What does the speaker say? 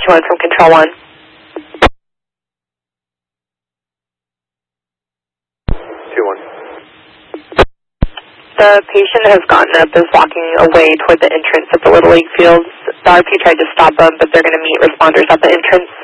2-1 from Control 1. 2-1. The patient has gotten up, is walking away toward the entrance of the Little League fields. The RP tried to stop them, but they're going to meet responders at the entrance.